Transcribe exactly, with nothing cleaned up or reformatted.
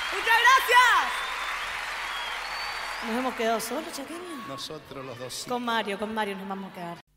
¡Muchas gracias! Nos hemos quedado solos, Chaqueño. Nosotros los dos. Con Mario, con Mario nos vamos a quedar.